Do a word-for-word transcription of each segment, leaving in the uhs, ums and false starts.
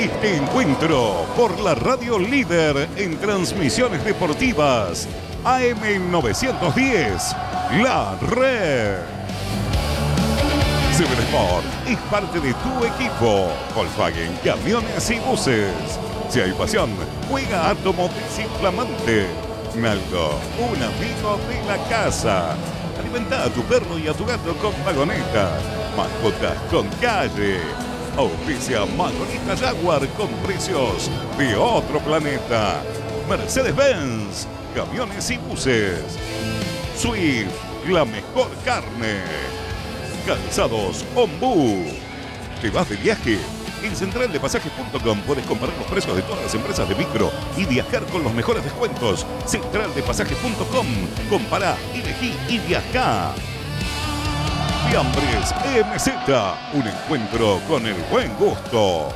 este encuentro por la radio líder en transmisiones deportivas, A M novecientos diez, La Red. Seven Sport es parte de tu equipo. Volkswagen, camiones y buses. Si hay pasión, juega Átomo Desinflamante. Naldo, un amigo de la casa. Alimenta a tu perro y a tu gato con Vagoneta. Mascotas con Calle. Auspicia Magonita Jaguar con precios de otro planeta. Mercedes-Benz, camiones y buses. Swift, la mejor carne. Calzados Ombú. ¿Te vas de viaje? En central de pasajes punto com puedes comparar los precios de todas las empresas de micro y viajar con los mejores descuentos. central de pasajes punto com. Compará, elegí y viajá. Fiambres M Z, un encuentro con el buen gusto.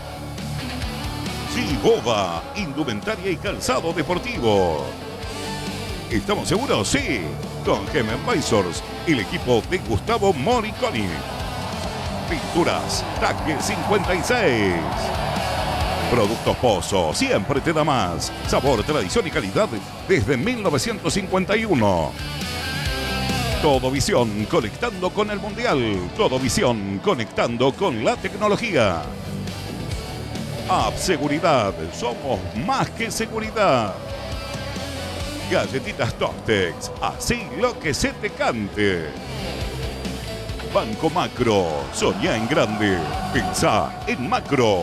Giboba, indumentaria y calzado deportivo. ¿Estamos seguros? Sí. Con Gem Advisors, el equipo de Gustavo Moriconi. Pinturas Taque cincuenta y seis. Productos Pozo, siempre te da más. Sabor, tradición y calidad desde mil novecientos cincuenta y uno. Todo Visión, conectando con el Mundial. Todo Visión, conectando con la tecnología. App Seguridad, somos más que seguridad. Galletitas Tostex, así lo que se te cante. Banco Macro, soñá en grande, pensá en macro.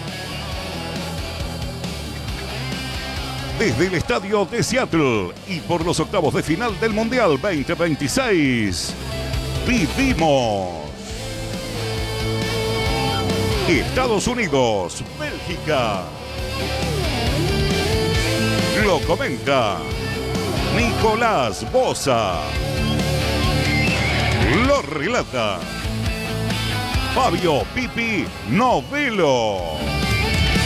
Desde el estadio de Seattle y por los octavos de final del Mundial veinte veintiséis, vivimos. Estados Unidos, Bélgica. Lo comenta Nicolás Boza. Lo relata Fabio Pipi Novelo.